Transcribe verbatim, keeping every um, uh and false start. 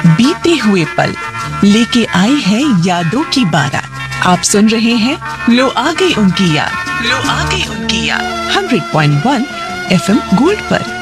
बीते हुए पल लेके आई है यादों की बारात। आप सुन रहे हैं लो आ गई उनकी याद, लो आ गई उनकी याद hundred point one FM gold पर।